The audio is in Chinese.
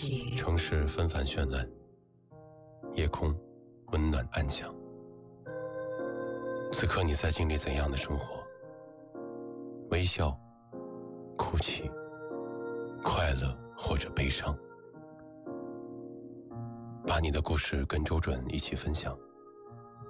城市纷繁绚烂，夜空温暖安详。此刻你在经历怎样的生活？微笑、哭泣、快乐或者悲伤，把你的故事跟周准一起分享。